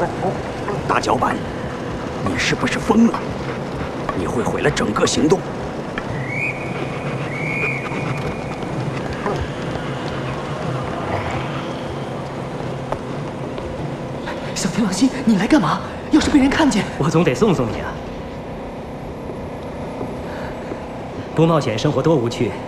大脚板，你是不是疯了？你会毁了整个行动。 小天狼星，你来干嘛？要是被人看见， 我总得送送你啊！不冒险，生活多无趣。